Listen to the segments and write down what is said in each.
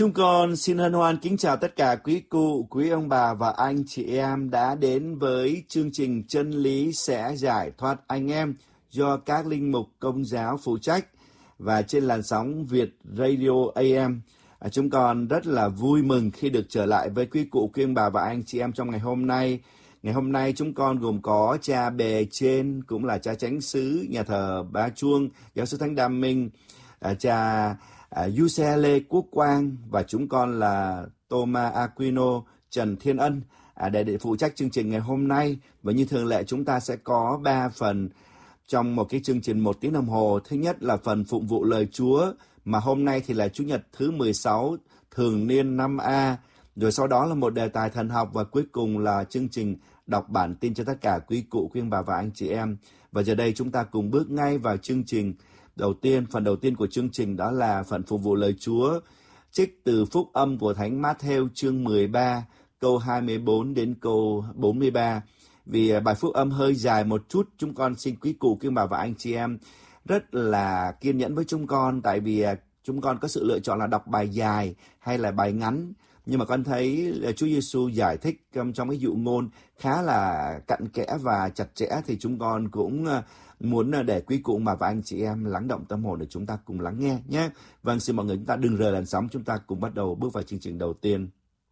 Chúng con xin hân hoan kính chào tất cả quý cụ, quý ông bà và anh chị em đã đến với chương trình Chân lý sẽ giải thoát anh em do các linh mục Công giáo phụ trách và trên làn sóng Việt Radio AM. Chúng con rất là vui mừng khi được trở lại với quý cụ, quý ông bà và anh chị em trong ngày hôm nay. Ngày hôm nay chúng con gồm có cha bề trên, cũng là cha chánh xứ nhà thờ Ba Chuông, giáo sư Thánh Đam Minh, cha Giuse Lê Quốc Quang và chúng con là Thomas Aquino, Trần Thiên Ân để phụ trách chương trình ngày hôm nay. Và như thường lệ chúng ta sẽ có 3 phần trong một cái chương trình 1 tiếng đồng hồ. Thứ nhất là phần phụng vụ lời Chúa mà hôm nay thì là Chủ nhật thứ 16 thường niên năm A. Rồi sau đó là một đề tài thần học và cuối cùng là chương trình đọc bản tin cho tất cả quý cụ, quý ông bà và anh chị em. Và giờ đây chúng ta cùng bước ngay vào chương trình đầu tiên. Phần đầu tiên của chương trình đó là phần phục vụ lời Chúa, trích từ phúc âm của Thánh Mát-thêu chương 13 câu 24 đến câu 43. Vì bài phúc âm hơi dài một chút, chúng con xin quý cụ, quý ông bà và anh chị em rất là kiên nhẫn với chúng con, tại vì chúng con có sự lựa chọn là đọc bài dài hay là bài ngắn. Nhưng mà con thấy Chúa Giêsu giải thích trong cái dụ ngôn khá là cặn kẽ và chặt chẽ, thì chúng con cũng muốn để quý cụ mà và anh chị em lắng động tâm hồn để chúng ta cùng lắng nghe nhé. Vâng, xin mọi người chúng ta đừng rời làn sóng, chúng ta cùng bắt đầu bước vào chương trình đầu tiên.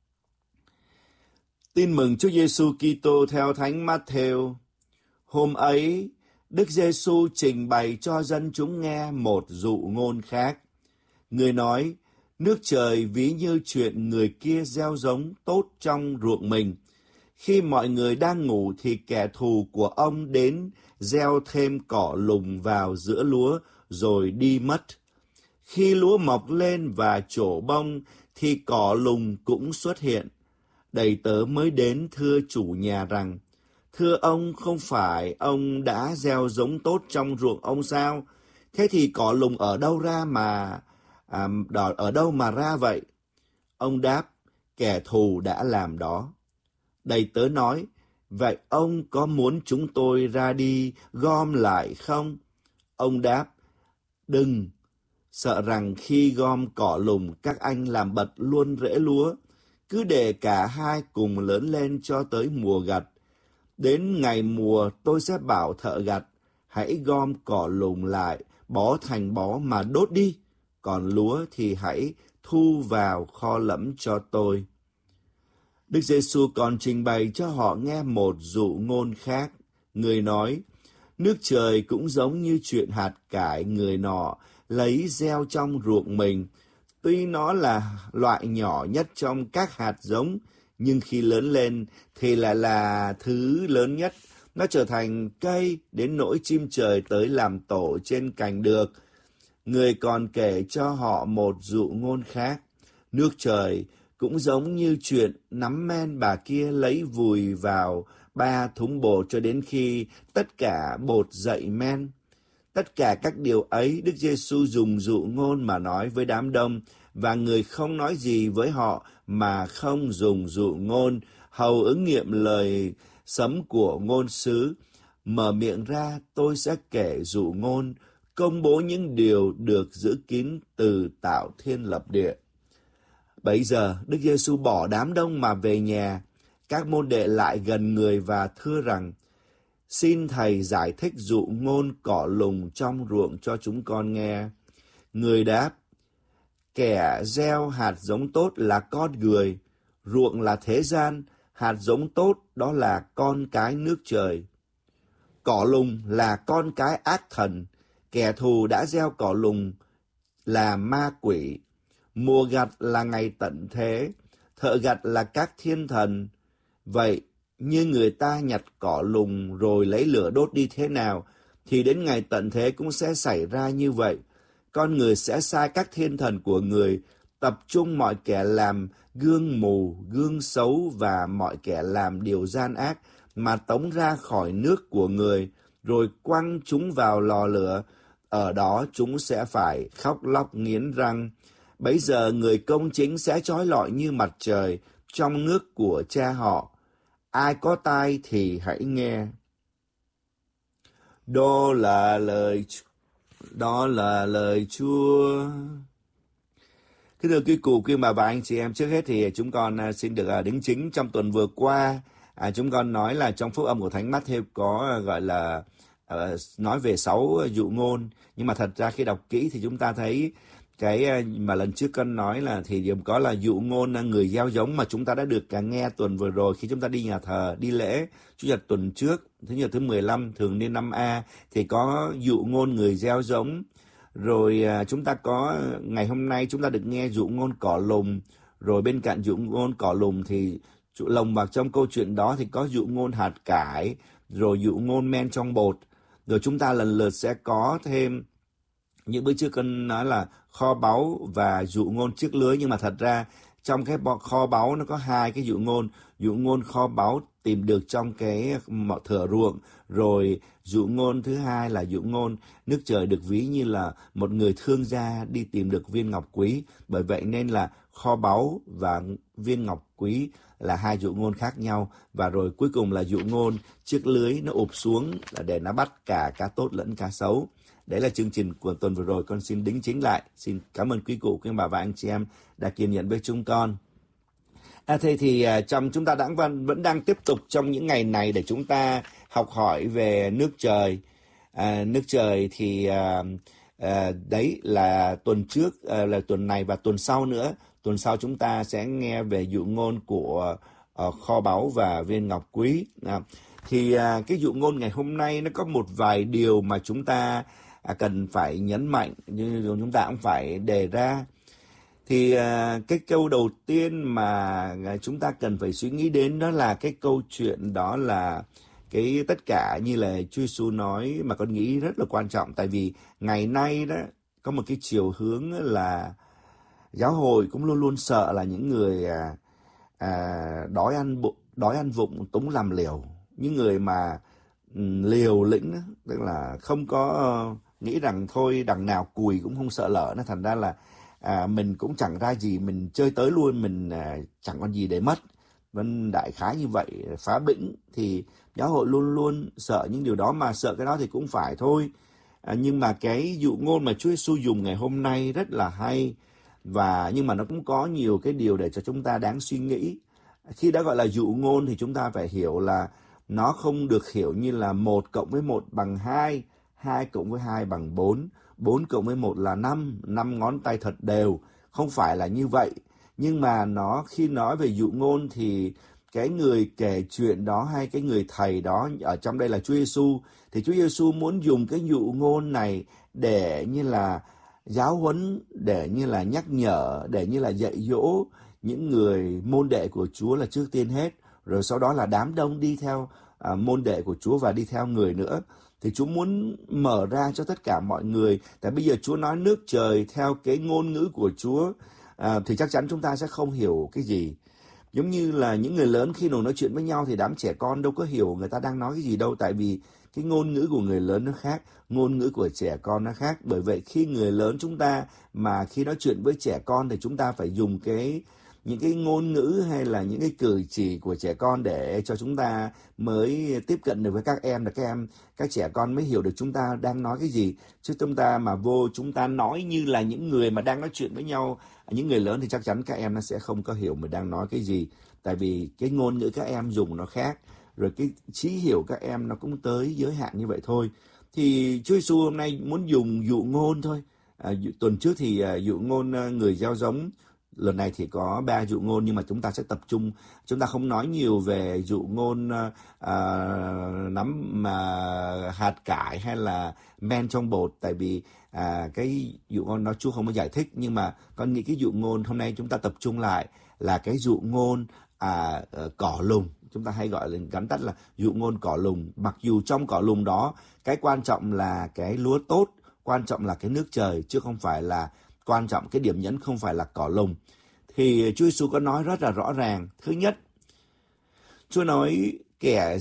Tin mừng Chúa Giêsu Kitô theo Thánh Mát-thêu. Hôm ấy, Đức Giêsu trình bày cho dân chúng nghe một dụ ngôn khác. Người nói: nước trời ví như chuyện người kia gieo giống tốt trong ruộng mình. Khi mọi người đang ngủ thì kẻ thù của ông đến gieo thêm cỏ lùng vào giữa lúa rồi đi mất. Khi lúa mọc lên và trổ bông thì cỏ lùng cũng xuất hiện. Đầy tớ mới đến thưa chủ nhà rằng: thưa ông, không phải ông đã gieo giống tốt trong ruộng ông sao? Thế thì cỏ lùng ở đâu mà ra vậy? Ông đáp: kẻ thù đã làm đó. Đầy tớ nói: vậy ông có muốn chúng tôi ra đi gom lại không? Ông đáp: đừng, sợ rằng khi gom cỏ lùng các anh làm bật luôn rễ lúa. Cứ để cả hai cùng lớn lên cho tới mùa gặt. Đến ngày mùa tôi sẽ bảo thợ gặt: hãy gom cỏ lùng lại, bó thành bó mà đốt đi. Còn lúa thì hãy thu vào kho lẫm cho tôi. Đức Giêsu còn trình bày cho họ nghe một dụ ngôn khác. Người nói: nước trời cũng giống như chuyện hạt cải người nọ lấy gieo trong ruộng mình. Tuy nó là loại nhỏ nhất trong các hạt giống, nhưng khi lớn lên thì lại là thứ lớn nhất. Nó trở thành cây đến nỗi chim trời tới làm tổ trên cành được. Người còn kể cho họ một dụ ngôn khác. Nước trời cũng giống như chuyện nắm men bà kia lấy vùi vào 3 thúng bột cho đến khi tất cả bột dậy men. Tất cả các điều ấy Đức Giêsu dùng dụ ngôn mà nói với đám đông, và người không nói gì với họ mà không dùng dụ ngôn, hầu ứng nghiệm lời sấm của ngôn sứ. Mở miệng ra, tôi sẽ kể dụ ngôn, công bố những điều được giữ kín từ tạo thiên lập địa. Bấy giờ Đức Giêsu bỏ đám đông mà về nhà. Các môn đệ lại gần người và thưa rằng: xin thầy giải thích dụ ngôn cỏ lùng trong ruộng cho chúng con nghe. Người đáp: kẻ gieo hạt giống tốt là con người, ruộng là thế gian, hạt giống tốt đó là con cái nước trời. Cỏ lùng là con cái ác thần, kẻ thù đã gieo cỏ lùng là ma quỷ. Mùa gặt là ngày tận thế, thợ gặt là các thiên thần. Vậy như người ta nhặt cỏ lùng rồi lấy lửa đốt đi thế nào, thì đến ngày tận thế cũng sẽ xảy ra như vậy. Con người sẽ sai các thiên thần của người, tập trung mọi kẻ làm gương mù, gương xấu và mọi kẻ làm điều gian ác mà tống ra khỏi nước của người, rồi quăng chúng vào lò lửa. Ở đó chúng sẽ phải khóc lóc nghiến răng. Bấy giờ người công chính sẽ chói lọi như mặt trời trong nước của cha họ. Ai có tai thì hãy nghe. Đó là lời Chúa. Kính thưa quý cụ, quý bà và anh chị em, trước hết thì chúng con xin được đính chính trong tuần vừa qua. Chúng con nói là trong phúc âm của Thánh Mát-thêu có gọi là nói về 6 dụ ngôn. Nhưng mà thật ra khi đọc kỹ thì chúng ta thấy cái mà lần trước con nói là thì có là dụ ngôn người gieo giống mà chúng ta đã được nghe tuần vừa rồi khi chúng ta đi nhà thờ, đi lễ Chủ nhật tuần trước, thứ nhật thứ 15 thường niên năm A thì có dụ ngôn người gieo giống. Rồi chúng ta có ngày hôm nay chúng ta được nghe dụ ngôn cỏ lùng. Rồi bên cạnh dụ ngôn cỏ lùng thì lồng vào trong câu chuyện đó thì có dụ ngôn hạt cải, rồi dụ ngôn men trong bột. Rồi chúng ta lần lượt sẽ có thêm những bữa trước con nói là kho báu và dụ ngôn chiếc lưới. Nhưng mà thật ra trong cái kho báu nó có hai cái dụ ngôn kho báu tìm được trong cái thửa ruộng. Rồi dụ ngôn thứ hai là dụ ngôn nước trời được ví như là một người thương gia đi tìm được viên ngọc quý. Bởi vậy nên là kho báu và viên ngọc quý là hai dụ ngôn khác nhau. Và rồi cuối cùng là dụ ngôn chiếc lưới nó ụp xuống để nó bắt cả cá tốt lẫn cá xấu. Đấy là chương trình của tuần vừa rồi, con xin đính chính lại. Xin cảm ơn quý cụ, quý bà và anh chị em đã kiên nhẫn với chúng con. Thế thì chúng ta vẫn đang tiếp tục trong những ngày này để chúng ta học hỏi về nước trời. Nước trời thì đấy là tuần trước, là tuần này và tuần sau nữa. Tuần sau chúng ta sẽ nghe về dụ ngôn của kho báu và viên ngọc quý. Thì cái dụ ngôn ngày hôm nay nó có một vài điều mà chúng ta cần phải nhấn mạnh, như chúng ta cũng phải đề ra. Thì cái câu đầu tiên mà chúng ta cần phải suy nghĩ đến đó là cái câu chuyện đó là cái tất cả như là Chúa Giêsu nói mà con nghĩ rất là quan trọng. Tại vì ngày nay đó có một cái chiều hướng giáo hội cũng luôn luôn sợ là những người đói ăn vụng túng làm liều. Những người mà liều lĩnh, tức là không có nghĩ rằng thôi đằng nào cùi cũng không sợ lỡ. Nó thành ra là mình cũng chẳng ra gì, mình chơi tới luôn, mình chẳng còn gì để mất. Vâng, đại khái như vậy. Phá bĩnh thì giáo hội luôn luôn sợ những điều đó, mà sợ cái đó thì cũng phải thôi. Nhưng mà cái dụ ngôn mà Chúa Giêsu dùng ngày hôm nay rất là hay, nhưng mà nó cũng có nhiều cái điều để cho chúng ta đáng suy nghĩ. Khi đã gọi là dụ ngôn thì chúng ta phải hiểu là nó không được hiểu như là 1 cộng với 1 bằng 2, 2 cộng với 2 bằng 4, 4 cộng với 1 là 5, 5 ngón tay thật đều. Không phải là như vậy. Nhưng mà khi nói về dụ ngôn thì cái người kể chuyện đó hay cái người thầy đó, ở trong đây là Chúa Giêsu, thì Chúa Giêsu muốn dùng cái dụ ngôn này để như là giáo huấn, để như là nhắc nhở, để như là dạy dỗ những người môn đệ của Chúa là trước tiên hết, rồi sau đó là đám đông đi theo môn đệ của Chúa và đi theo người nữa. Thì Chúa muốn mở ra cho tất cả mọi người. Tại bây giờ Chúa nói nước trời theo cái ngôn ngữ của Chúa thì chắc chắn chúng ta sẽ không hiểu cái gì. Giống như là những người lớn khi nói chuyện với nhau thì đám trẻ con đâu có hiểu người ta đang nói cái gì đâu. Tại vì cái ngôn ngữ của người lớn nó khác, ngôn ngữ của trẻ con nó khác. Bởi vậy khi người lớn chúng ta mà khi nói chuyện với trẻ con thì chúng ta phải dùng những cái ngôn ngữ hay là những cái cử chỉ của trẻ con để cho chúng ta mới tiếp cận được với các em, là các trẻ con mới hiểu được chúng ta đang nói cái gì. Chứ chúng ta nói như là những người mà đang nói chuyện với nhau, những người lớn, thì chắc chắn các em nó sẽ không có hiểu mình đang nói cái gì. Tại vì cái ngôn ngữ các em dùng nó khác, rồi cái trí hiểu các em nó cũng tới giới hạn như vậy thôi. Thì Chúa Giêsu hôm nay muốn dùng dụ ngôn thôi. Tuần trước thì dụ ngôn người gieo giống. Lần này thì có 3 dụ ngôn, nhưng mà chúng ta sẽ tập trung, chúng ta không nói nhiều về dụ ngôn hạt cải hay là men trong bột. Tại vì cái dụ ngôn đó Chúa không có giải thích. Nhưng mà con nghĩ cái dụ ngôn hôm nay chúng ta tập trung lại là cái dụ ngôn cỏ lùng. Chúng ta hay gọi là gắn tắt là dụ ngôn cỏ lùng. Mặc dù trong cỏ lùng đó cái quan trọng là cái lúa tốt, quan trọng là cái nước trời, chứ không phải là quan trọng, cái điểm nhấn không phải là cỏ lùng. Thì Chúa Giêsu có nói rất là rõ ràng. Thứ nhất, Chúa nói kẻ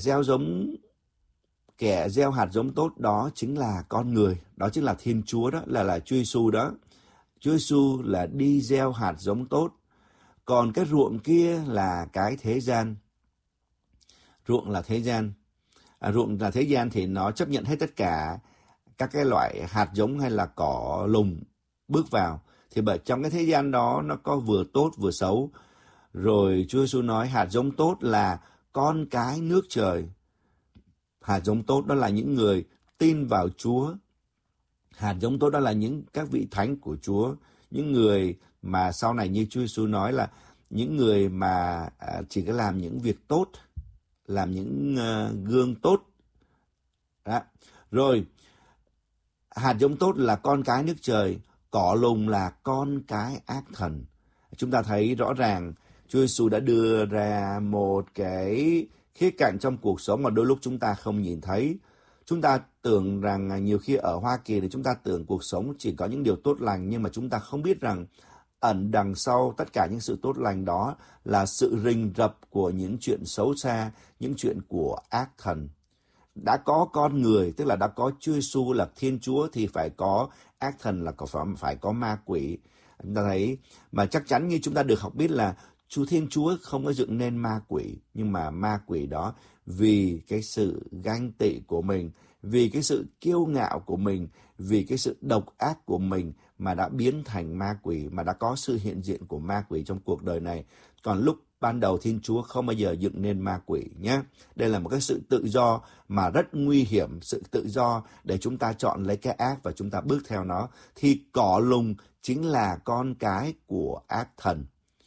gieo hạt giống tốt đó chính là con người, đó chính là Thiên Chúa, đó là Chúa Giêsu đó. Chúa Giêsu là đi gieo hạt giống tốt. Còn cái ruộng kia là cái thế gian. Ruộng là thế gian. Ruộng là thế gian thì nó chấp nhận hết tất cả các cái loại hạt giống hay là cỏ lùng bước vào. Thì bởi trong cái thế gian đó nó có vừa tốt vừa xấu. Rồi Chúa Giêsu nói hạt giống tốt là con cái nước trời. Hạt giống tốt đó là những người tin vào Chúa. Hạt giống tốt đó là các vị thánh của Chúa, những người mà sau này như Chúa Giêsu nói là những người mà chỉ có làm những việc tốt, làm những gương tốt. Đó. Rồi, hạt giống tốt là con cái nước trời, cỏ lùng là con cái ác thần. Chúng ta thấy rõ ràng Chúa Giêsu đã đưa ra một cái khía cạnh trong cuộc sống mà đôi lúc chúng ta không nhìn thấy. Chúng ta tưởng rằng nhiều khi ở Hoa Kỳ thì chúng ta tưởng cuộc sống chỉ có những điều tốt lành, nhưng mà chúng ta không biết rằng ẩn đằng sau tất cả những sự tốt lành đó là sự rình rập của những chuyện xấu xa, những chuyện của ác thần. Đã có con người, tức là đã có Chúa Giêsu là Thiên Chúa thì phải có ác thần, là phải có ma quỷ. Chúng ta thấy mà chắc chắn như chúng ta được học biết là Thiên Chúa không có dựng nên ma quỷ, nhưng mà ma quỷ đó vì cái sự ganh tị của mình, vì cái sự kiêu ngạo của mình, vì cái sự độc ác của mình mà đã biến thành ma quỷ, mà đã có sự hiện diện của ma quỷ trong cuộc đời này. Còn lúc ban đầu Thiên Chúa không bao giờ dựng nên ma quỷ nhé. Đây là một cái sự tự do mà rất nguy hiểm, sự tự do để chúng ta chọn lấy cái ác và chúng ta bước theo nó. Thì cỏ lùng chính là con cái của ác thần.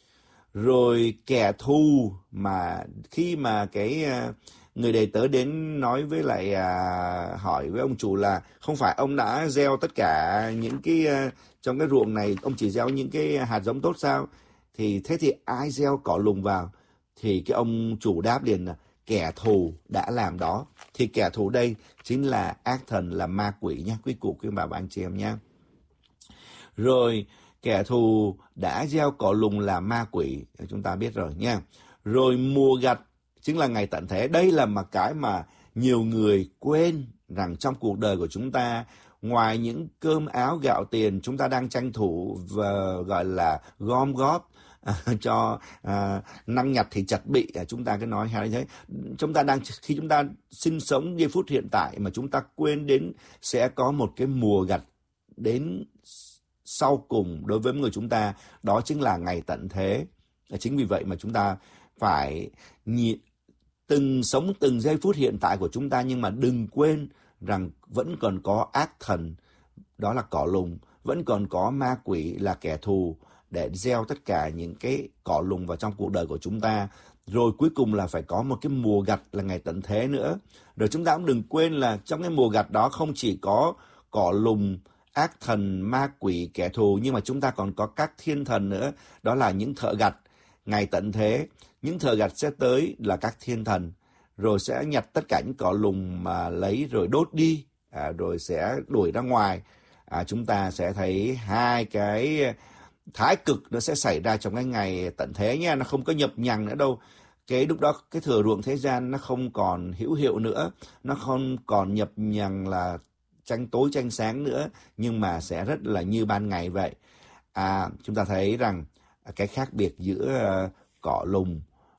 Rồi kẻ thù mà khi mà cái người đầy tớ đến nói với lại hỏi với ông chủ là không phải ông đã gieo tất cả những cái trong cái ruộng này ông chỉ gieo những cái hạt giống tốt sao? Thế thì ai gieo cỏ lùng vào? Thì cái ông chủ đáp liền là kẻ thù đã làm đó. Thì kẻ thù đây chính là ác thần, là ma quỷ nhé, quý cụ quý bà và anh chị em nhé. Rồi kẻ thù đã gieo cỏ lùng là ma quỷ, chúng ta biết rồi nha. Rồi mùa gặt chính là ngày tận thế. Đây là cái mà nhiều người quên rằng trong cuộc đời của chúng ta, ngoài những cơm áo gạo tiền chúng ta đang tranh thủ và gọi là gom góp cho năng nhặt thì chặt bị, chúng ta cứ nói hay thế. Khi chúng ta sinh sống giây phút hiện tại mà chúng ta quên đến sẽ có một cái mùa gặt đến sau cùng đối với người chúng ta, đó chính là ngày tận thế. Chính vì vậy mà chúng ta phải sống từng giây phút hiện tại của chúng ta, nhưng mà đừng quên rằng vẫn còn có ác thần, đó là cỏ lùng, vẫn còn có ma quỷ là kẻ thù để gieo tất cả những cái cỏ lùng vào trong cuộc đời của chúng ta. Rồi cuối cùng là phải có một cái mùa gặt là ngày tận thế nữa. Rồi chúng ta cũng đừng quên là trong cái mùa gặt đó không chỉ có cỏ lùng, ác thần, ma quỷ, kẻ thù, nhưng mà chúng ta còn có các thiên thần nữa, đó là những thợ gặt. Ngày tận thế, những thợ gặt sẽ tới là các thiên thần, rồi sẽ nhặt tất cả những cỏ lùng mà lấy rồi đốt đi, rồi sẽ đuổi ra ngoài. Chúng ta sẽ thấy hai cái thái cực nó sẽ xảy ra trong cái ngày tận thế nha, nó không có nhập nhằng nữa đâu. Cái lúc đó cái thừa ruộng thế gian nó không còn hữu hiệu nữa, nó không còn nhập nhằng là tranh tối tranh sáng nữa, nhưng mà sẽ rất là như ban ngày vậy. Chúng ta thấy rằng cái khác biệt giữa cỏ lùng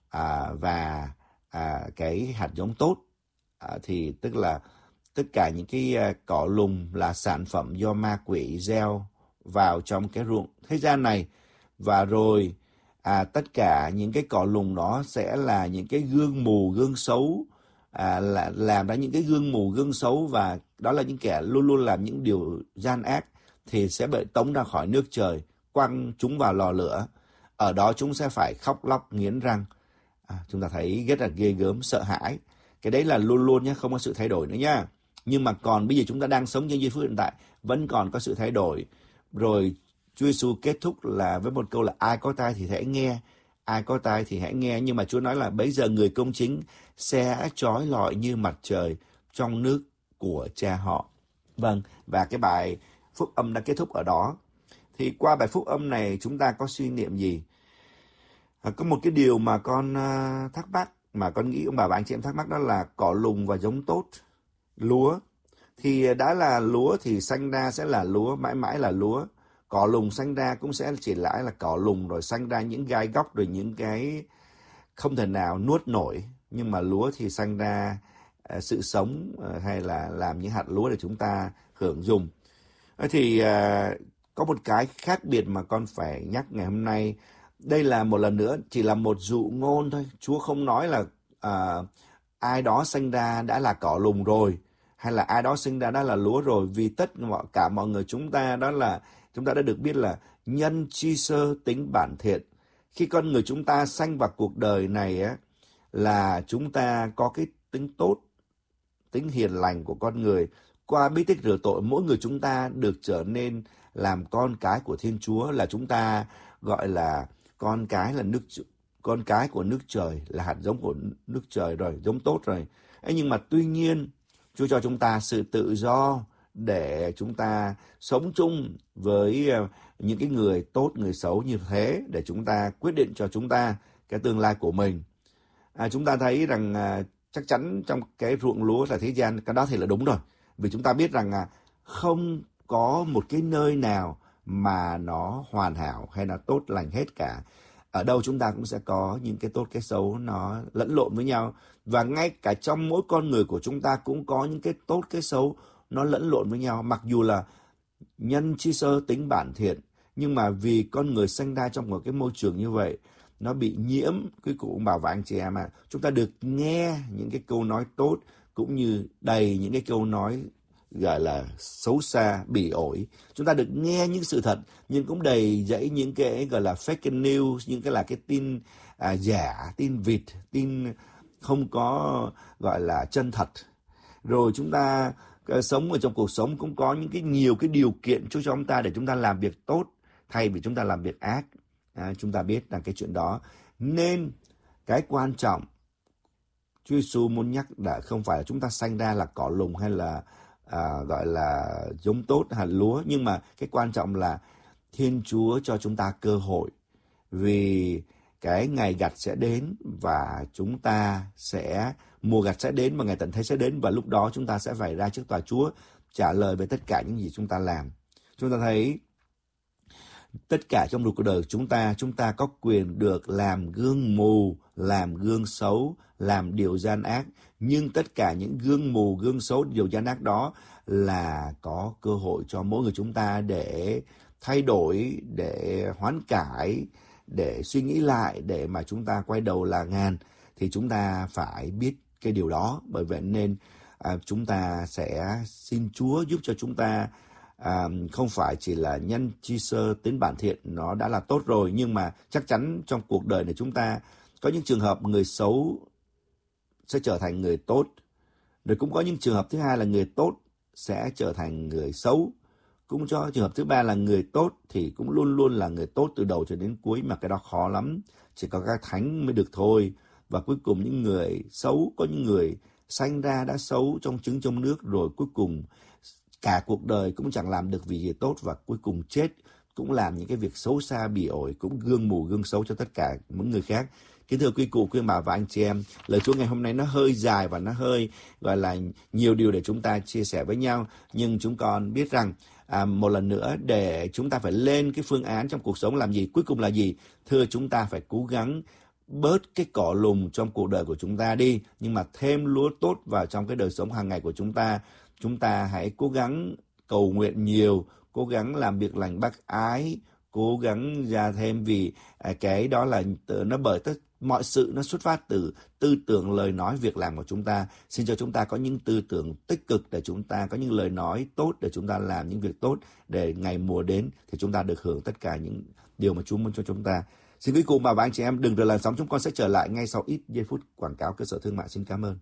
và cái hạt giống tốt, thì tức là tất cả những cái cỏ lùng là sản phẩm do ma quỷ gieo vào trong cái ruộng thế gian này, và rồi tất cả những cái cỏ lùng đó sẽ là những cái gương mù gương xấu, làm ra những cái gương mù gương xấu, và đó là những kẻ luôn luôn làm những điều gian ác thì sẽ bị tống ra khỏi nước trời, quăng chúng vào lò lửa. Ở đó chúng sẽ phải khóc lóc nghiến răng. Chúng ta thấy rất là ghê gớm, sợ hãi. Cái đấy là luôn luôn nhé, không có sự thay đổi nữa nha. Nhưng mà còn bây giờ chúng ta đang sống trên giây phút hiện tại vẫn còn có sự thay đổi. Rồi Chúa Giêsu kết thúc là với một câu là ai có tai thì hãy nghe, ai có tai thì hãy nghe. Nhưng mà Chúa nói là bấy giờ người công chính sẽ chói lọi như mặt trời trong nước của cha họ. Vâng, và cái bài phúc âm đã kết thúc ở đó. Thì qua bài phúc âm này chúng ta có suy niệm gì? Có một cái điều mà con thắc mắc, mà con nghĩ ông bà và anh chị em thắc mắc, đó là cỏ lùng và giống tốt, lúa. Thì đã là lúa thì sanh ra sẽ là lúa, mãi mãi là lúa. Cỏ lùng sanh ra cũng sẽ chỉ lại là cỏ lùng, rồi sanh ra những gai góc, rồi những cái không thể nào nuốt nổi. Nhưng mà lúa thì sanh ra sự sống, hay là làm những hạt lúa để chúng ta hưởng dùng. Thì Có một cái khác biệt mà con phải nhắc ngày hôm nay. Đây là một lần nữa chỉ là một dụ ngôn thôi. Chúa không nói là ai đó sinh ra đã là cỏ lùng rồi, hay là ai đó sinh ra đã là lúa rồi. Vì cả mọi người chúng ta đã được biết là nhân chi sơ tính bản thiện. Khi con người chúng ta sanh vào cuộc đời này á, là chúng ta có cái tính tốt, tính hiền lành của con người. Qua bí tích rửa tội, mỗi người chúng ta được trở nên làm con cái của Thiên Chúa, là chúng ta gọi là con cái của nước trời, là hạt giống của nước trời rồi, giống tốt rồi. Nhưng mà tuy nhiên Chúa cho chúng ta sự tự do để chúng ta sống chung với những cái người tốt, người xấu như thế, để chúng ta quyết định cho chúng ta cái tương lai của mình. Chúng ta thấy rằng chắc chắn trong cái ruộng lúa là thế gian, cái đó thì là đúng rồi. Vì chúng ta biết rằng không có một cái nơi nào mà nó hoàn hảo hay là tốt lành hết cả. Ở đâu chúng ta cũng sẽ có những cái tốt, cái xấu nó lẫn lộn với nhau. Và ngay cả trong mỗi con người của chúng ta cũng có những cái tốt, cái xấu nó lẫn lộn với nhau. Mặc dù là nhân chi sơ tính bản thiện, nhưng mà vì con người sinh ra trong một cái môi trường như vậy, nó bị nhiễm. Quý cụ ông bà và anh chị em chúng ta được nghe những cái câu nói tốt, cũng như đầy những cái câu nói gọi là xấu xa, bỉ ổi. Chúng ta được nghe những sự thật, nhưng cũng đầy dẫy những cái gọi là fake news, những cái là cái tin giả, tin vịt, tin không có gọi là chân thật. Rồi chúng ta sống ở trong cuộc sống cũng có nhiều cái điều kiện cho chúng ta để chúng ta làm việc tốt thay vì chúng ta làm việc ác. Chúng ta biết là cái chuyện đó. Nên cái quan trọng Chúa Giêsu muốn nhắc là không phải là chúng ta sanh ra là cỏ lùng hay là gọi là giống tốt hạt lúa, nhưng mà cái quan trọng là Thiên Chúa cho chúng ta cơ hội. Vì cái ngày gặt sẽ đến và mùa gặt sẽ đến và ngày tận thế sẽ đến, và lúc đó chúng ta sẽ phải ra trước tòa Chúa trả lời về tất cả những gì chúng ta làm. Chúng ta thấy tất cả trong cuộc đời chúng ta có quyền được làm gương mù, làm gương xấu, làm điều gian ác. Nhưng tất cả những gương mù, gương xấu, điều gian ác đó là có cơ hội cho mỗi người chúng ta để thay đổi, để hoán cải, để suy nghĩ lại, để mà chúng ta quay đầu là ngàn. Thì chúng ta phải biết cái điều đó. Bởi vậy nên chúng ta sẽ xin Chúa giúp cho chúng ta không phải chỉ là nhân chi sơ tính bản thiện nó đã là tốt rồi, nhưng mà chắc chắn trong cuộc đời này chúng ta có những trường hợp người xấu sẽ trở thành người tốt, rồi cũng có những trường hợp thứ hai là người tốt sẽ trở thành người xấu, cũng cho trường hợp thứ ba là người tốt thì cũng luôn luôn là người tốt từ đầu cho đến cuối, mà cái đó khó lắm, chỉ có các thánh mới được thôi. Và cuối cùng những người xấu, có những người sanh ra đã xấu trong trứng trong nước, rồi cuối cùng cả cuộc đời cũng chẳng làm được vì gì tốt, và cuối cùng chết cũng làm những cái việc xấu xa bỉ ổi, cũng gương mù gương xấu cho tất cả những người khác. Kính thưa quý cụ, quý bà và anh chị em, lời Chúa ngày hôm nay nó hơi dài và nó hơi gọi là nhiều điều để chúng ta chia sẻ với nhau, nhưng chúng con biết rằng một lần nữa để chúng ta phải lên cái phương án trong cuộc sống làm gì, cuối cùng là gì? Thưa, chúng ta phải cố gắng bớt cái cỏ lùng trong cuộc đời của chúng ta đi, nhưng mà thêm lúa tốt vào trong cái đời sống hàng ngày của chúng ta. Chúng ta hãy cố gắng cầu nguyện nhiều, cố gắng làm việc lành bác ái, cố gắng ra thêm, vì cái đó là nó bởi tất mọi sự nó xuất phát từ tư tưởng, lời nói, việc làm của chúng ta. Xin cho chúng ta có những tư tưởng tích cực, để chúng ta có những lời nói tốt, để chúng ta làm những việc tốt, để ngày mùa đến thì chúng ta được hưởng tất cả những điều mà Chúa muốn cho chúng ta. Xin quý cụ bà và anh chị em đừng rời làn sóng, chúng con sẽ trở lại ngay sau ít giây phút quảng cáo cơ sở thương mại. Xin cảm ơn.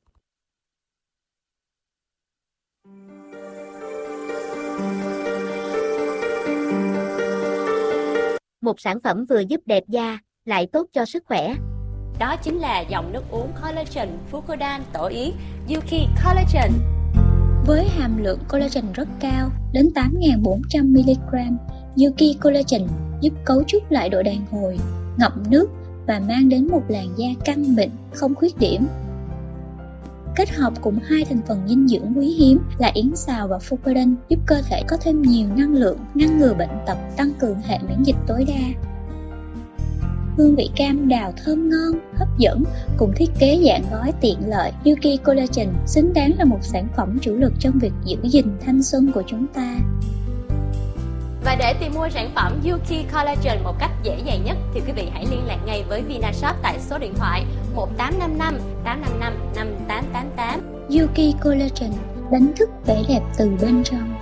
Một sản phẩm vừa giúp đẹp da lại tốt cho sức khỏe. Đó chính là dòng nước uống collagen Fucodan tổ yến Yuki Collagen. Với hàm lượng collagen rất cao đến 8.400mg, Yuki Collagen giúp cấu trúc lại độ đàn hồi, ngậm nước và mang đến một làn da căng mịn, không khuyết điểm. Kết hợp cùng hai thành phần dinh dưỡng quý hiếm là yến xào và Fucodan giúp cơ thể có thêm nhiều năng lượng, ngăn ngừa bệnh tật, tăng cường hệ miễn dịch tối đa. Hương vị cam đào thơm ngon, hấp dẫn cùng thiết kế dạng gói tiện lợi, Yuki Collagen xứng đáng là một sản phẩm chủ lực trong việc giữ gìn thanh xuân của chúng ta. Và để tìm mua sản phẩm Yuki Collagen một cách dễ dàng nhất thì quý vị hãy liên lạc ngay với Vinashop tại số điện thoại 1855 855 5888. Yuki Collagen, đánh thức vẻ đẹp từ bên trong.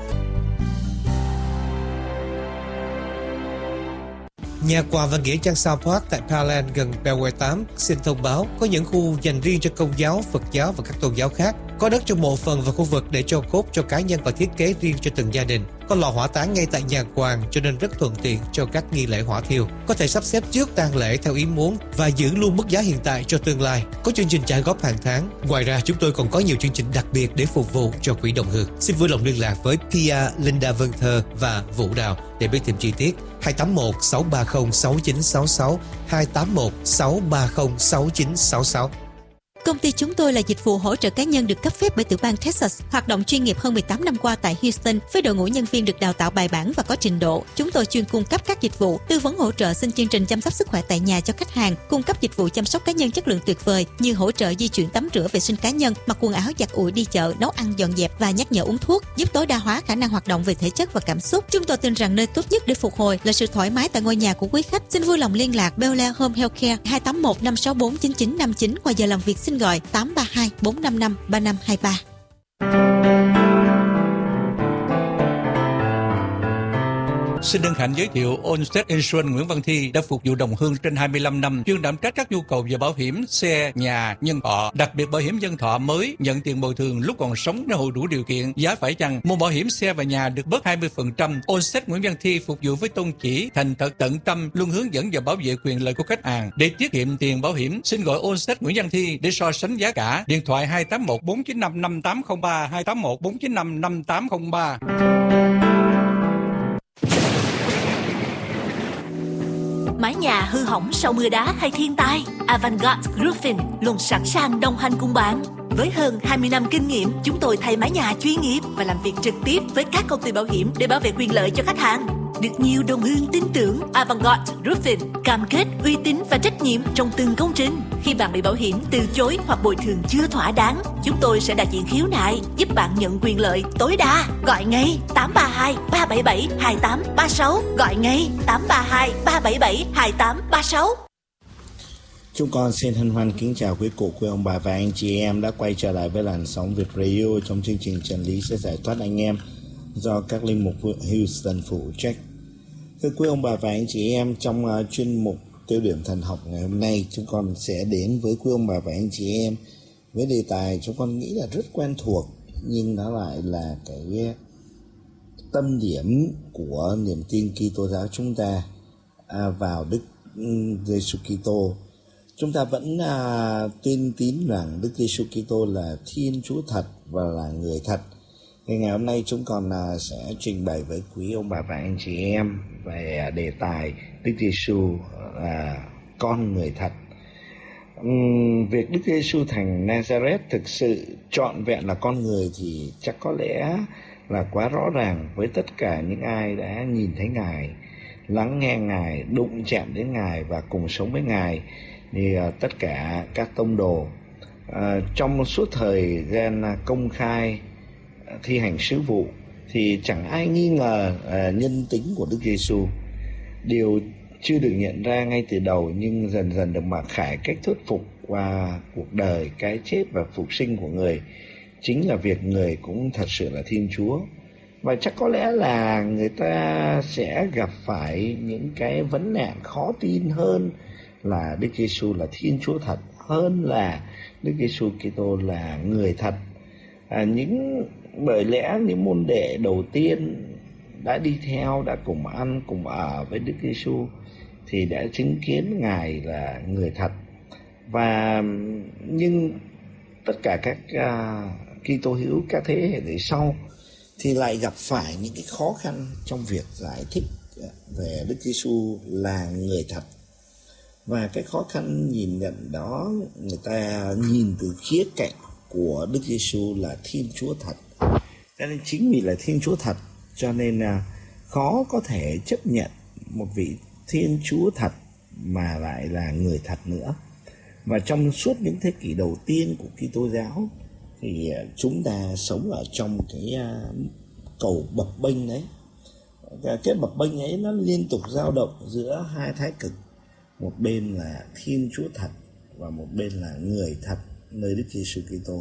Nhà quà và nghĩa trang South Park tại Pearland gần Beltway 8 xin thông báo có những khu dành riêng cho Công giáo, Phật giáo và các tôn giáo khác. Có đất trong mộ phần và khu vực để cho cốt cho cá nhân và thiết kế riêng cho từng gia đình. Có lò hỏa táng ngay tại nhà quàng cho nên rất thuận tiện cho các nghi lễ hỏa thiêu. Có thể sắp xếp trước tang lễ theo ý muốn và giữ luôn mức giá hiện tại cho tương lai. Có chương trình trả góp hàng tháng. Ngoài ra chúng tôi còn có nhiều chương trình đặc biệt để phục vụ cho quỹ đồng hương. Xin vui lòng liên lạc với Pia, Linda Vân Thơ và Vũ Đào để biết thêm chi tiết. 281 630 6966 281 630 6966. Công ty chúng tôi là dịch vụ hỗ trợ cá nhân được cấp phép bởi tiểu bang Texas, hoạt động chuyên nghiệp hơn 18 năm qua tại Houston với đội ngũ nhân viên được đào tạo bài bản và có trình độ. Chúng tôi chuyên cung cấp các dịch vụ tư vấn hỗ trợ xin chương trình chăm sóc sức khỏe tại nhà cho khách hàng, cung cấp dịch vụ chăm sóc cá nhân chất lượng tuyệt vời như hỗ trợ di chuyển tắm rửa vệ sinh cá nhân, mặc quần áo giặt ủi đi chợ, nấu ăn dọn dẹp và nhắc nhở uống thuốc, giúp tối đa hóa khả năng hoạt động về thể chất và cảm xúc. Chúng tôi tin rằng nơi tốt nhất để phục hồi là sự thoải mái tại ngôi nhà của quý khách. Xin vui lòng liên lạc Bel Air Home Healthcare 281 564 9959 qua giờ làm việc xin gọi 832 455 3523. Xin hân hạnh giới thiệu Allstate Insurance Nguyễn Văn Thi đã phục vụ đồng hương trên 25 năm, chuyên đảm trách các nhu cầu về bảo hiểm xe, nhà, nhân thọ, đặc biệt bảo hiểm nhân thọ mới nhận tiền bồi thường lúc còn sống nếu hội đủ điều kiện, giá phải chăng. Mua bảo hiểm xe và nhà được bớt 20%. Allstate Nguyễn Văn Thi phục vụ với tôn chỉ thành thật tận tâm, luôn hướng dẫn và bảo vệ quyền lợi của khách hàng. Để tiết kiệm tiền bảo hiểm, xin gọi Allstate Nguyễn Văn Thi để so sánh giá cả. Điện thoại 281 495 5803 281 495 5803. Mái nhà hư hỏng sau mưa đá hay thiên tai, Avantgarde Roofing luôn sẵn sàng đồng hành cùng bạn. Với hơn 20 năm kinh nghiệm, chúng tôi thay mái nhà chuyên nghiệp và làm việc trực tiếp với các công ty bảo hiểm để bảo vệ quyền lợi cho khách hàng. Được nhiều đồng hương tin tưởng, Avantgarde Roofing cam kết uy tín và trách nhiệm trong từng công trình. Khi bạn bị bảo hiểm từ chối hoặc bồi thường chưa thỏa đáng, chúng tôi sẽ đại diện khiếu nại, giúp bạn nhận quyền lợi tối đa. Gọi ngay 832 377 2836. Gọi ngay 832 377 2836. Chúng con xin hân hoan kính chào quý cụ, quý ông bà và anh chị em đã quay trở lại với làn sóng Việt Radio trong chương trình Chân lý sẽ giải thoát anh em do các linh mục Houston phụ trách. Thưa quý ông bà và anh chị em, trong chuyên mục Tiêu điểm thần học ngày hôm nay, chúng con sẽ đến với quý ông bà và anh chị em với đề tài chúng con nghĩ là rất quen thuộc, nhưng nó lại là cái tâm điểm của niềm tin Kitô giáo chúng ta vào Đức Giêsu Kitô. Chúng ta vẫn tin tín rằng Đức Giêsu Kitô là Thiên Chúa thật và là người thật. Ngày hôm nay chúng con sẽ trình bày với quý ông bà và anh chị em về đề tài Đức Giêsu là con người thật. Việc Đức Giêsu thành Nazareth thực sự trọn vẹn là con người thì chắc có lẽ là quá rõ ràng với tất cả những ai đã nhìn thấy Ngài, lắng nghe Ngài, đụng chạm đến Ngài và cùng sống với Ngài. Thì tất cả các tông đồ trong suốt thời gian công khai thi hành sứ vụ thì chẳng ai nghi ngờ nhân tính của Đức Giêsu. Điều chưa được nhận ra ngay từ đầu nhưng dần dần được mặc khải cách thuyết phục qua cuộc đời, cái chết và phục sinh của người chính là việc người cũng thật sự là Thiên Chúa. Và chắc có lẽ là người ta sẽ gặp phải những cái vấn nạn khó tin hơn là Đức Giêsu là Thiên Chúa thật, hơn là Đức Giêsu Kitô là người thật. Bởi lẽ những môn đệ đầu tiên đã đi theo, đã cùng ăn cùng ở với Đức Giêsu thì đã chứng kiến Ngài là người thật. Và nhưng tất cả các Kitô hữu các thế hệ về sau thì lại gặp phải những cái khó khăn trong việc giải thích về Đức Giêsu là người thật. Và cái khó khăn nhìn nhận đó người ta nhìn từ khía cạnh của Đức Giêsu là Thiên Chúa thật. Cho nên chính vì là Thiên Chúa thật cho nên là khó có thể chấp nhận một vị Thiên Chúa thật mà lại là người thật nữa. Và trong suốt những thế kỷ đầu tiên của Kitô giáo thì chúng ta sống ở trong cái cầu bập bênh đấy. Cái bập bênh ấy nó liên tục dao động giữa hai thái cực, một bên là Thiên Chúa thật và một bên là người thật nơi Đức Giêsu Kitô.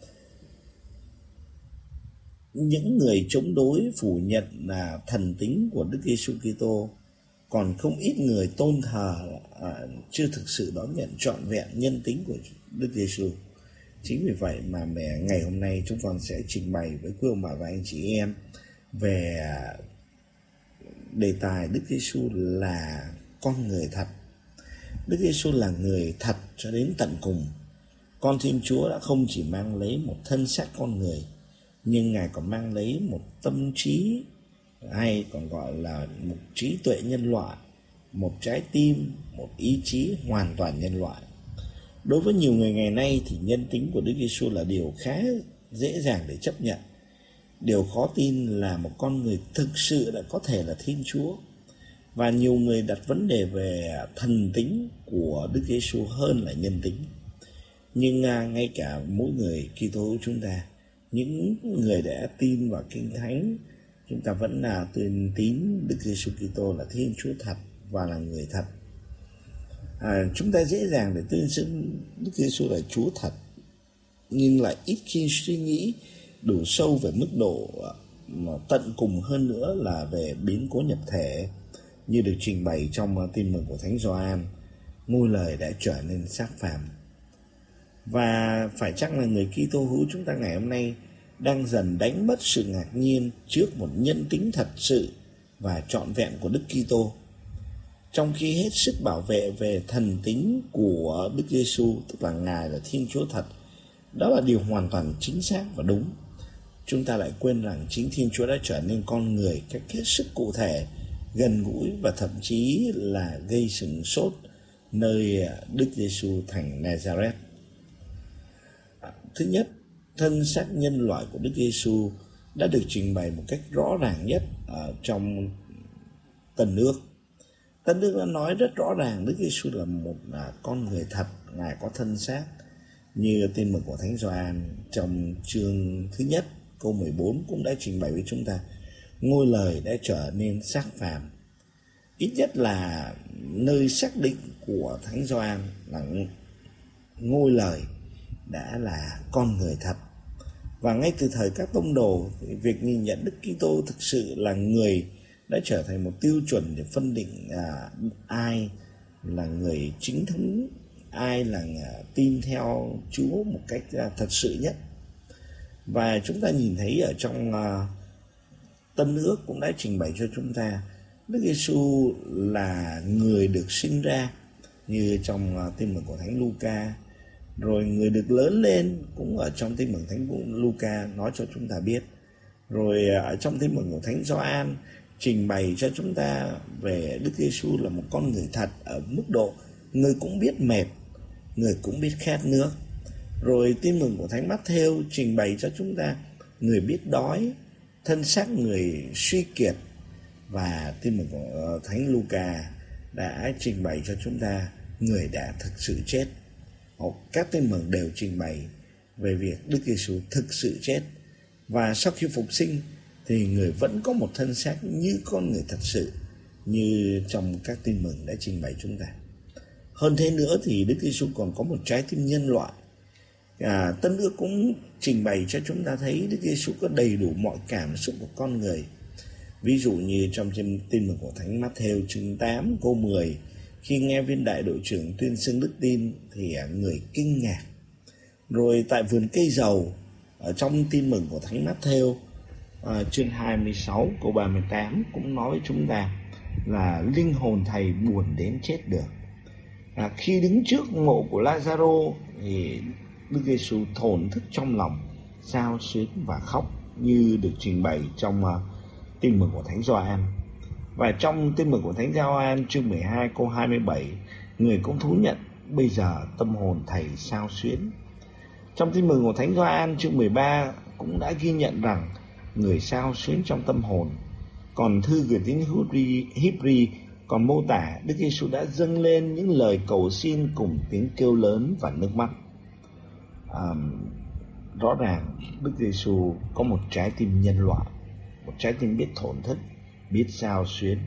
Những người chống đối phủ nhận là thần tính của Đức Giêsu Kitô, còn không ít người tôn thờ chưa thực sự đón nhận trọn vẹn nhân tính của Đức Giêsu. Chính vì vậy mà ngày hôm nay chúng con sẽ trình bày với quý ông bà và anh chị em về đề tài Đức Giêsu là con người thật. Đức Giêsu là người thật cho đến tận cùng. Con Thiên Chúa đã không chỉ mang lấy một thân xác con người, nhưng Ngài còn mang lấy một tâm trí, hay còn gọi là một trí tuệ nhân loại, một trái tim, một ý chí hoàn toàn nhân loại. Đối với nhiều người ngày nay thì nhân tính của Đức Giêsu là điều khá dễ dàng để chấp nhận. Điều khó tin là một con người thực sự đã có thể là Thiên Chúa. Và nhiều người đặt vấn đề về thần tính của Đức Giêsu hơn là nhân tính. Nhưng ngay cả mỗi người Kitô hữu chúng ta, những người đã tin vào Kinh Thánh, chúng ta vẫn là tuyên tín Đức Giêsu Kitô là Thiên Chúa thật và là người thật. Chúng ta dễ dàng để tuyên xưng Đức Giêsu là Chúa thật, nhưng lại ít khi suy nghĩ đủ sâu về mức độ tận cùng hơn nữa là về biến cố nhập thể, như được trình bày trong Tin mừng của Thánh Gioan. Ngôi lời đã trở nên xác phàm. Và phải chăng là người Kitô hữu chúng ta ngày hôm nay đang dần đánh mất sự ngạc nhiên trước một nhân tính thật sự và trọn vẹn của Đức Kitô, trong khi hết sức bảo vệ về thần tính của Đức Giêsu, tức là Ngài là Thiên Chúa thật. Đó là điều hoàn toàn chính xác và đúng. Chúng ta lại quên rằng chính Thiên Chúa đã trở nên con người cách hết sức cụ thể, gần gũi và thậm chí là gây sửng sốt nơi Đức Giêsu thành Nazareth. Thứ nhất, thân xác nhân loại của Đức Giêsu đã được trình bày một cách rõ ràng nhất ở trong Tân Ước. Tân Ước đã nói rất rõ ràng Đức Giêsu là một con người thật, Ngài có thân xác, như Tin mừng của Thánh Gioan trong chương thứ nhất câu 14 cũng đã trình bày với chúng ta. Ngôi lời đã trở nên xác phàm. Ít nhất là nơi xác định của Thánh Gioan là ngôi lời đã là con người thật. Và ngay từ thời các tông đồ, việc nhìn nhận Đức Kitô thực sự là người đã trở thành một tiêu chuẩn để phân định ai là người chính thống, ai là tin theo Chúa một cách thật sự nhất. Và chúng ta nhìn thấy ở trong Tân Ước cũng đã trình bày cho chúng ta Đức Giêsu là người được sinh ra, như trong Tin mừng của Thánh Luca. Rồi người được lớn lên cũng ở trong Tin mừng Thánh Luca nói cho chúng ta biết. Rồi ở trong Tin mừng của Thánh Gioan trình bày cho chúng ta về Đức Giêsu là một con người thật ở mức độ người cũng biết mệt, người cũng biết khát nước. Rồi Tin mừng của Thánh Mát-thêu trình bày cho chúng ta người biết đói, thân xác người suy kiệt. Và Tin mừng của Thánh Luca đã trình bày cho chúng ta người đã thực sự chết. Các tin mừng đều trình bày về việc Đức Giêsu thực sự chết, và sau khi phục sinh thì người vẫn có một thân xác như con người thật sự, như trong các tin mừng đã trình bày chúng ta. Hơn thế nữa thì Đức Giêsu còn có một trái tim nhân loại. Tân Ước cũng trình bày cho chúng ta thấy Đức Giêsu có đầy đủ mọi cảm xúc của con người. Ví dụ như trong Tin mừng của Thánh Mát-thêu chương 8 câu 10, khi nghe viên đại đội trưởng tuyên xưng đức tin thì người kinh ngạc. Rồi tại vườn cây dầu ở trong Tin mừng của Thánh Mát-thêu chương 26 câu 38 cũng nói với chúng ta là linh hồn thầy buồn đến chết được. Khi đứng trước mộ của Lazaro thì Đức Giêsu thổn thức trong lòng, xao xuyến và khóc, như được trình bày trong Tin mừng của Thánh Gioan. Và trong Tin mừng của Thánh Gioan chương 12 câu 27, người cũng thú nhận bây giờ tâm hồn thầy xao xuyến. Trong Tin mừng của Thánh Gioan chương 13 cũng đã ghi nhận rằng người xao xuyến trong tâm hồn. Còn thư gửi tín hữu Hebrew còn mô tả Đức Giêsu đã dâng lên những lời cầu xin cùng tiếng kêu lớn và nước mắt. Rõ ràng Đức Giêsu có một trái tim nhân loại, một trái tim biết thổn thức, biết sao xuyến.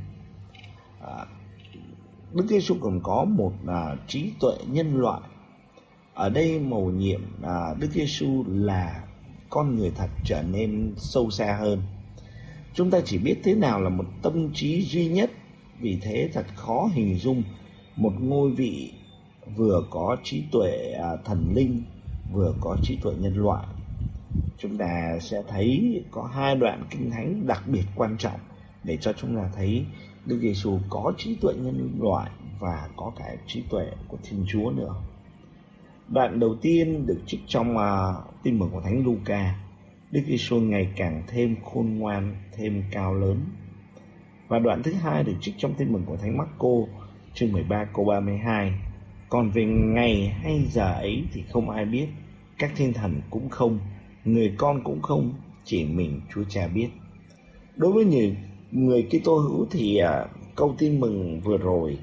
Đức Giêsu còn có một trí tuệ nhân loại. Ở đây mầu nhiệm Đức Giêsu là con người thật trở nên sâu xa hơn. Chúng ta chỉ biết thế nào là một tâm trí duy nhất, vì thế thật khó hình dung một ngôi vị vừa có trí tuệ thần linh, vừa có trí tuệ nhân loại. Chúng ta sẽ thấy có hai đoạn kinh thánh đặc biệt quan trọng để cho chúng ta thấy Đức Giêsu có trí tuệ nhân loại và có cả trí tuệ của Thiên Chúa nữa. Đoạn đầu tiên được trích trong Tin mừng của Thánh Luca. Đức Giêsu ngày càng thêm khôn ngoan, thêm cao lớn. Và đoạn thứ hai được trích trong Tin mừng của Thánh Mác-cô, chương 13 câu 32. Còn về ngày hay giờ ấy thì không ai biết, các thiên thần cũng không, người con cũng không, chỉ mình Chúa Cha biết. Đối với nhiều người Kitô hữu thì câu tin mừng vừa rồi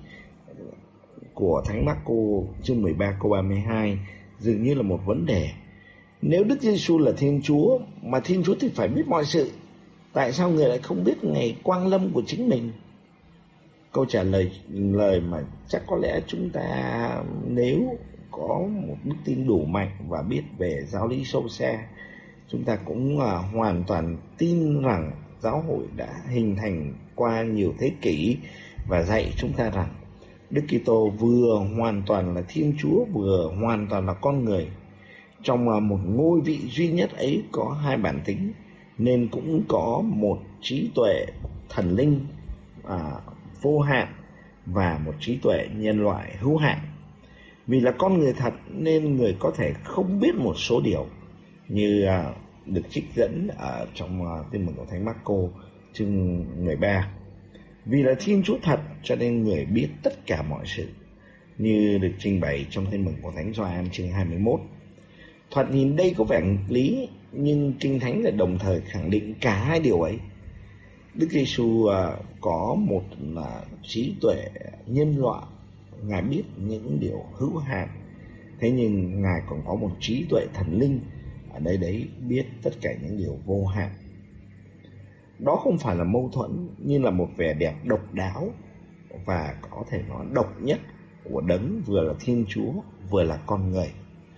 của Thánh Mác-cô chương 13 câu 32 dường như là một vấn đề. Nếu Đức Giêsu là Thiên Chúa, mà Thiên Chúa thì phải biết mọi sự, tại sao người lại không biết ngày quang lâm của chính mình? Câu trả lời mà chắc có lẽ chúng ta nếu có một đức tin đủ mạnh và biết về giáo lý sâu xa, chúng ta cũng hoàn toàn tin rằng giáo hội đã hình thành qua nhiều thế kỷ và dạy chúng ta rằng Đức Kitô vừa hoàn toàn là Thiên Chúa, vừa hoàn toàn là con người. Trong một ngôi vị duy nhất ấy có hai bản tính, nên cũng có một trí tuệ thần linh vô hạn và một trí tuệ nhân loại hữu hạn. Vì là con người thật nên người có thể không biết một số điều, như được trích dẫn ở trong Tin mừng của Thánh Mác-cô chương 13. Vì là Thiên Chúa thật cho nên người biết tất cả mọi sự, như được trình bày trong Tin mừng của Thánh Gioan chương 21. Thoạt nhìn đây có vẻ nghịch lý, nhưng Kinh Thánh lại đồng thời khẳng định cả hai điều ấy. Đức Giêsu có một trí tuệ nhân loại, Ngài biết những điều hữu hạn. Thế nhưng Ngài còn có một trí tuệ thần linh, ở đây đấy biết tất cả những điều vô hạn. Đó không phải là mâu thuẫn, nhưng là một vẻ đẹp độc đáo và có thể nói độc nhất của Đấng vừa là Thiên Chúa, vừa là con người.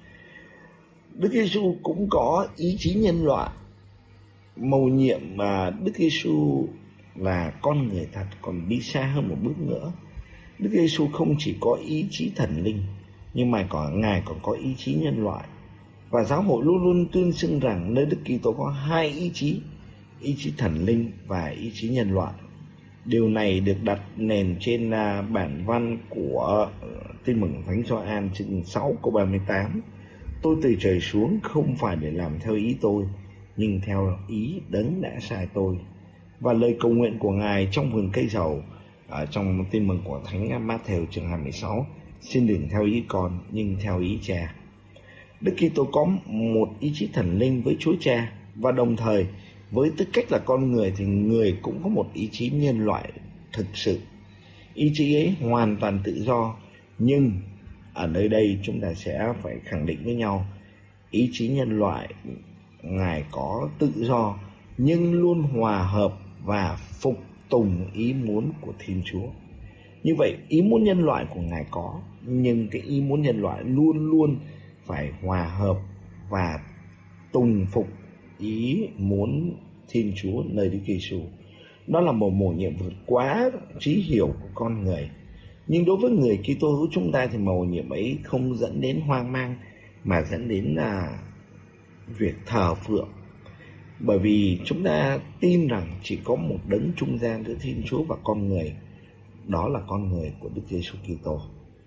Đức Giêsu cũng có ý chí nhân loại. Mầu nhiệm mà Đức Giêsu là con người thật còn đi xa hơn một bước nữa. Đức Giêsu không chỉ có ý chí thần linh, nhưng mà Ngài còn có ý chí nhân loại. Và giáo hội luôn luôn tuyên xưng rằng nơi Đức Kitô có hai ý chí thần linh và ý chí nhân loại. Điều này được đặt nền trên bản văn của Tin mừng Thánh Gioan chương 6 câu 38. Tôi từ trời xuống không phải để làm theo ý tôi, nhưng theo ý Đấng đã sai tôi. Và lời cầu nguyện của Ngài trong vườn cây dầu trong Tin mừng của Thánh Mát-thêu chương 26: xin đừng theo ý con nhưng theo ý Cha. Đức Kitô có một ý chí thần linh với Chúa Cha, và đồng thời với tư cách là con người thì người cũng có một ý chí nhân loại thực sự. Ý chí ấy hoàn toàn tự do, nhưng ở nơi đây chúng ta sẽ phải khẳng định với nhau, ý chí nhân loại Ngài có tự do nhưng luôn hòa hợp và phục tùng ý muốn của Thiên Chúa. Như vậy ý muốn nhân loại của Ngài có, nhưng cái ý muốn nhân loại luôn luôn phải hòa hợp và tùng phục ý muốn Thiên Chúa nơi Đức Giêsu. Đó là một mầu nhiệm vượt quá trí hiểu của con người. Nhưng đối với người Kitô hữu chúng ta thì mầu nhiệm ấy không dẫn đến hoang mang, mà dẫn đến việc thờ phượng. Bởi vì chúng ta tin rằng chỉ có một đấng trung gian giữa Thiên Chúa và con người, đó là con người của Đức Giêsu Kitô.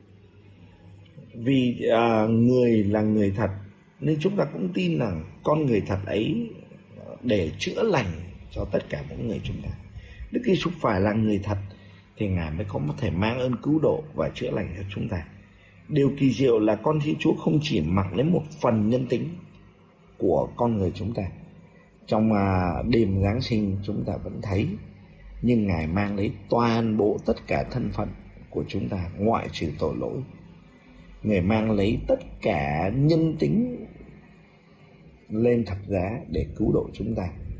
Vì người là người thật nên chúng ta cũng tin rằng con người thật ấy để chữa lành cho tất cả những người chúng ta. Đức Giêsu phải là người thật thì Ngài mới có thể mang ơn cứu độ và chữa lành cho chúng ta. Điều kỳ diệu là con Thiên Chúa không chỉ mặc lấy một phần nhân tính của con người chúng ta. Trong đêm Giáng sinh chúng ta vẫn thấy, nhưng Ngài mang lấy toàn bộ tất cả thân phận của chúng ta ngoại trừ tội lỗi. Người mang lấy tất cả nhân tính lên thập giá để cứu độ chúng ta.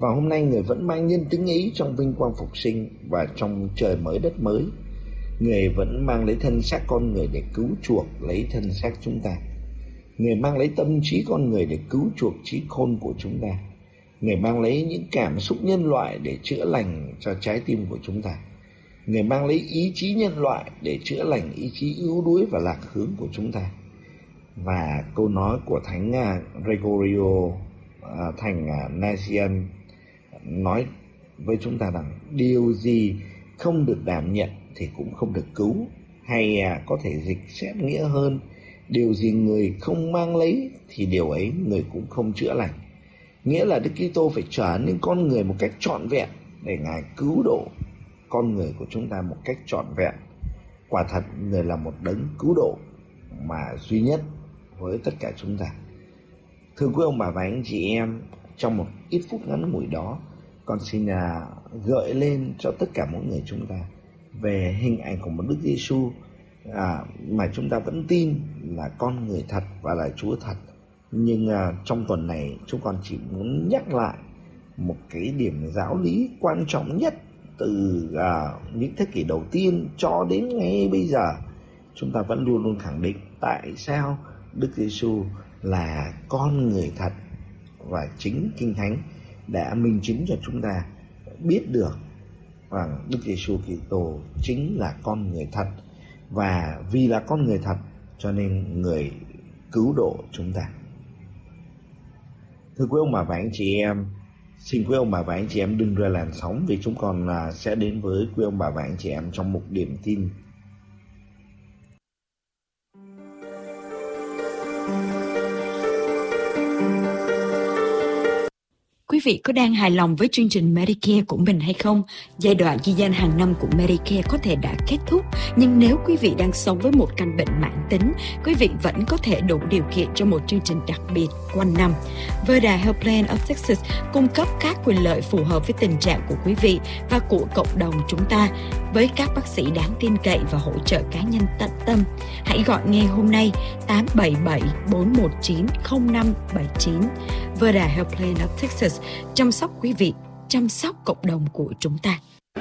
Và hôm nay Người vẫn mang nhân tính ấy trong vinh quang phục sinh và trong trời mới đất mới. Người vẫn mang lấy thân xác con người để cứu chuộc lấy thân xác chúng ta. Người mang lấy tâm trí con người để cứu chuộc trí khôn của chúng ta. Người mang lấy những cảm xúc nhân loại để chữa lành cho trái tim của chúng ta. Người mang lấy ý chí nhân loại để chữa lành ý chí yếu đuối và lạc hướng của chúng ta. Và câu nói của Thánh Gregorio thành Nazian nói với chúng ta rằng điều gì không được đảm nhận thì cũng không được cứu, hay có thể dịch xét nghĩa hơn, điều gì người không mang lấy thì điều ấy người cũng không chữa lành. Nghĩa là Đức Kitô phải trở nên con người một cách trọn vẹn để Ngài cứu độ con người của chúng ta một cách trọn vẹn. Quả thật Người là một đấng cứu độ mà duy nhất với tất cả chúng ta. Thưa quý ông bà và anh chị em, trong một ít phút ngắn ngủi đó, con xin gợi lên cho tất cả mỗi người chúng ta về hình ảnh của một Đức Giêsu mà chúng ta vẫn tin là con người thật và là Chúa thật. Nhưng trong tuần này chúng con chỉ muốn nhắc lại một cái điểm giáo lý quan trọng nhất từ những thế kỷ đầu tiên cho đến ngay bây giờ. Chúng ta vẫn luôn luôn khẳng định tại sao Đức Giêsu là con người thật, và chính Kinh Thánh đã minh chứng cho chúng ta biết được rằng Đức Giêsu Kitô chính là con người thật, và vì là con người thật cho nên Người cứu độ chúng ta. Thưa quý ông bà và anh chị em, xin quý ông bà và anh chị em đừng rời làn sóng, vì chúng con sẽ đến với quý ông bà và anh chị em trong một điểm tin. Quý vị có đang hài lòng với chương trình Medicare của mình hay không? Giai đoạn ghi danh hàng năm của Medicare có thể đã kết thúc, nhưng nếu quý vị đang sống với một căn bệnh mãn tính, quý vị vẫn có thể đủ điều kiện cho một chương trình đặc biệt quanh năm. Verda Health Plan of Texas cung cấp các quyền lợi phù hợp với tình trạng của quý vị và của cộng đồng chúng ta, với các bác sĩ đáng tin cậy và hỗ trợ cá nhân tận tâm. Hãy gọi ngay hôm nay 877-419-0579. Verda Health Plan of Texas, chăm sóc quý vị, chăm sóc cộng đồng của chúng ta.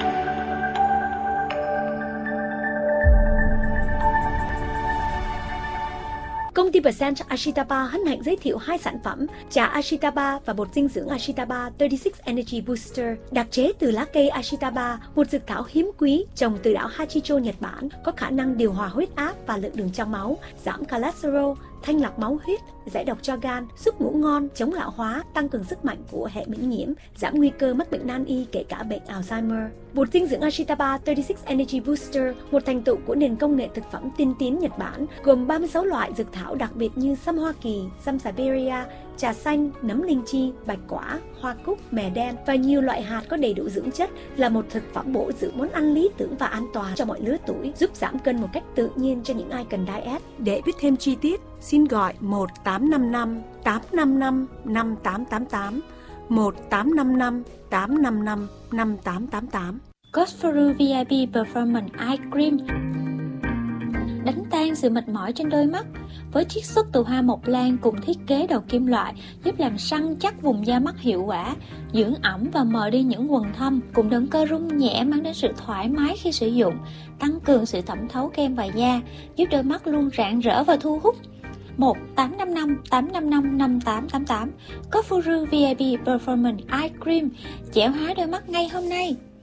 Công ty Percent Ashitaba hân hạnh giới thiệu 2 sản phẩm trà Ashitaba và bột dinh dưỡng Ashitaba 36 Energy Booster, đặc chế từ lá cây Ashitaba, một dược thảo hiếm quý trồng từ đảo Hachicho, Nhật Bản, có khả năng điều hòa huyết áp và lượng đường trong máu, giảm cholesterol, thanh lọc máu huyết, giải độc cho gan, giúp ngủ ngon, chống lão hóa, tăng cường sức mạnh của hệ miễn nhiễm, giảm nguy cơ mắc bệnh nan y kể cả bệnh Alzheimer. Bột dinh dưỡng Ashitaba 36 Energy Booster, một thành tựu của nền công nghệ thực phẩm tiên tiến Nhật Bản, gồm 36 loại dược thảo đặc biệt như sâm Hoa Kỳ, sâm Siberia, trà xanh, nấm linh chi, bạch quả, hoa cúc, mè đen và nhiều loại hạt có đầy đủ dưỡng chất, là một thực phẩm bổ dưỡng món ăn lý tưởng và an toàn cho mọi lứa tuổi, giúp giảm cân một cách tự nhiên cho những ai cần diet. Để biết thêm chi tiết, xin gọi 1855 855 5888, 1855 855 5888. Gosforu VIP Performance Eye Cream đánh tan sự mệt mỏi trên đôi mắt với chiết xuất từ hoa mộc lan cùng thiết kế đầu kim loại, giúp làm săn chắc vùng da mắt hiệu quả, dưỡng ẩm và mờ đi những quầng thâm, cùng động cơ rung nhẹ mang đến sự thoải mái khi sử dụng, tăng cường sự thẩm thấu kem vào da, giúp đôi mắt luôn rạng rỡ và thu hút. 1855 855 5888. Gosforu VIP Performance Eye Cream, dẻo hóa đôi mắt ngay hôm nay.